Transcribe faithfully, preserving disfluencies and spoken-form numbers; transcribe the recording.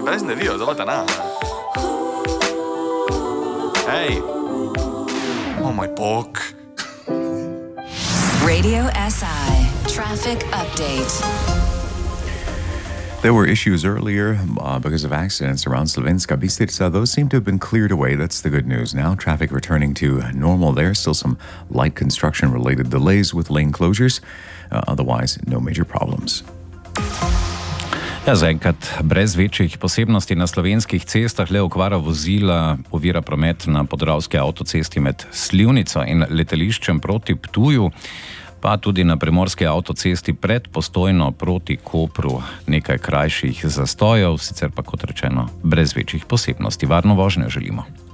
weiß nicht wie, aber danach. Hey. Oh mein Bock. Radio S I Traffic Update. There were issues earlier uh, because of accidents around Slovenska Bistrica. Those seem to have been cleared away. That's the good news. Now traffic returning to normal there. Still some light construction-related delays with lane closures. Uh, otherwise, no major problems. Ja, zaenkrat brez večjih posebnosti na slovenskih cestah, le okvara vozila ovira promet na Podravski avtocesti med Slivnico in letališčem proti Ptuju, pa tudi na Primorski avtocesti pred Postojno proti Kopru nekaj krajših zastojev, sicer pa kot rečeno brez večjih posebnosti. Varno vožnjo želimo.